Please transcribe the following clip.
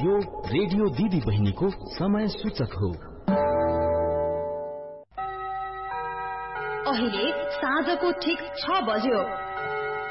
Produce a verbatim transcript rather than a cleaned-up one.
यो रेडियो दिदी बहिनीको समय सूचक हो। अहिले साँझको ठिक छ बज्यो।